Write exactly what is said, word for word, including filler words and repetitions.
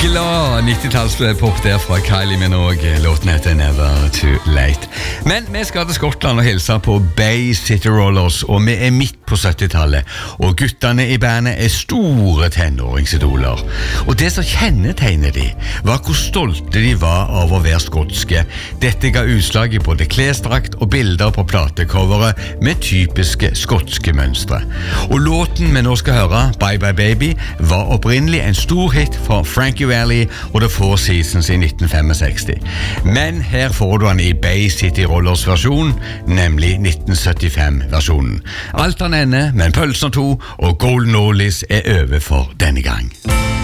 Glad nittitallspop der fra Kylie Minogue. Låten heter Never Too Late. Men vi skal til Skottland og hilse på Bay City Rollers, og vi er midt på syttitallet, og guttene i bandet er store tenåringsidoler. Og det som kjennetegner de, var hvor stolte de var av å være skotske. Dette ga utslag i både klesdrakt og bilder på platecoveret med typiske skotske mønstre. Og låten vi nå skal høre, Bye Bye Baby, var opprinnelig en stor hit for Frankie Valli og The Four Seasons i nitten sekstifem. Men her får du han i Bay City Rollers versjon, nemlig nitten syttifem-versjonen. Alt han ender, men pølsen to og Golden Oldies er over for denne gang.